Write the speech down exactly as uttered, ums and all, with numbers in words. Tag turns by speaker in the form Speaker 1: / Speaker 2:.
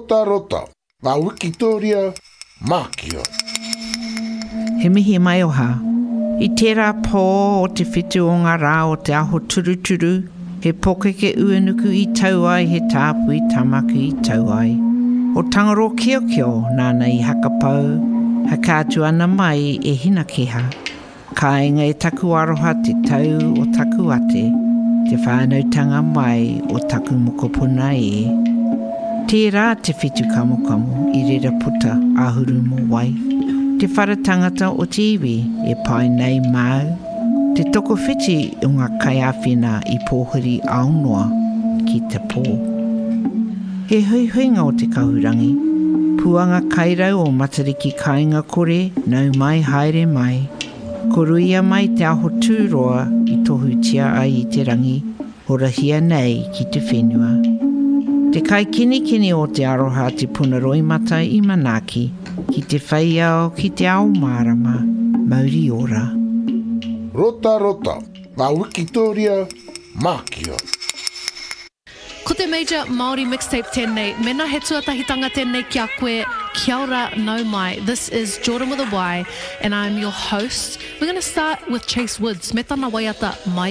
Speaker 1: Rota rota, wa Wikitoria, Makio.
Speaker 2: He mihi mai o ha. I tērā pō o te whitu o ngā rā o te aho turuturu, he pokeke uanuku i tau ai, he tāpui tamaku i tau ai. O tangaro kio kio, nāna i hakapau, ha kātu ana mai e hina keha. Ka inga e taku aroha te tau o taku ate, te whānautanga mai o taku mokopuna e. Tērā te whitu kamukamu i rera puta ahuru mo wai. Te whara tangata o te iwi e pai nei mau. Te toko whiti o ngā kaiawhina i pōhiri aunua ki te pō. He hui huinga o te kahurangi. Puanga kairau o matariki kāinga kore nau mai haere mai. Koruia mai te aho tūroa i tohu tia ai i te rangi. Horahia nei ki te whenua. Te kai kini kini o te aroha te punaroi mata i manaki. Ki te whaiao ki te ao marama, mauri ora.
Speaker 1: Rota rota, wa Wikitoria, Makio.
Speaker 3: Ko te Major Māori Mixtape tēnei, mena he tuatahitanga tēnei ki a koe, kia ora nau mai. This is Jordan with a Y, and I'm your host. We're going to start with Chase Woods, me tana waiata mai